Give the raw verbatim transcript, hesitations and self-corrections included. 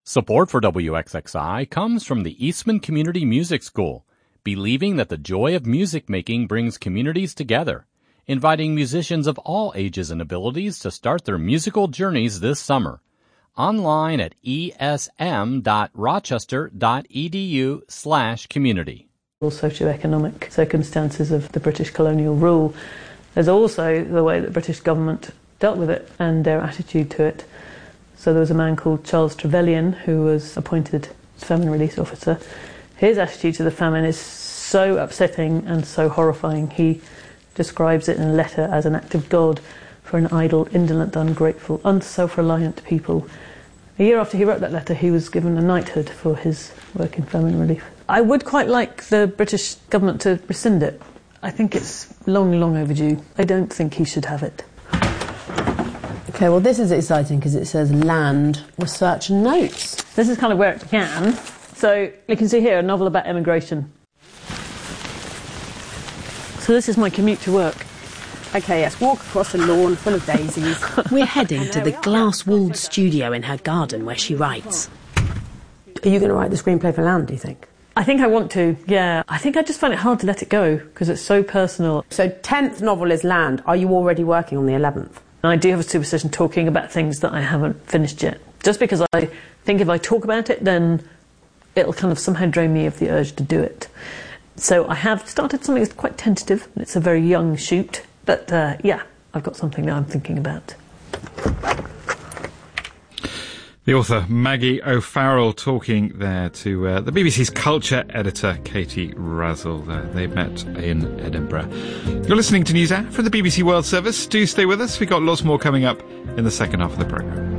Support for W X X I comes from the Eastman Community Music School, believing that the joy of music making brings communities together, inviting musicians of all ages and abilities to start their musical journeys this summer. Online at esm.rochester.edu slash community. Socioeconomic circumstances of the British colonial rule. There's also the way that the British government dealt with it and their attitude to it. So there was a man called Charles Trevelyan who was appointed famine release officer. His attitude to the famine is so upsetting and so horrifying. He describes it in a letter as an act of God for an idle, indolent, ungrateful, unself-reliant people. A year after he wrote that letter, he was given a knighthood for his work in famine relief. I would quite like the British government to rescind it. I think it's long, long overdue. I don't think he should have it. OK, well, this is exciting because it says land, research and notes. This is kind of where it began. So you can see here a novel about emigration. So this is my commute to work. OK, yes, walk across a lawn full of daisies. We're heading to the glass-walled studio in her garden where she writes. Are you going to write the screenplay for Land, do you think? I think I want to, yeah. I think I just find it hard to let it go because it's so personal. So tenth novel is Land. Are you already working on the eleventh? I do have a superstition talking about things that I haven't finished yet. Just because I think if I talk about it, then it'll kind of somehow drain me of the urge to do it. So I have started something that's quite tentative. It's a very young shoot. But, uh, yeah, I've got something that I'm thinking about. The author, Maggie O'Farrell, talking there to uh, the B B C's culture editor, Katie Razzle. Uh, they met in Edinburgh. You're listening to NewsHour from the B B C World Service. Do stay with us. We've got lots more coming up in the second half of the programme.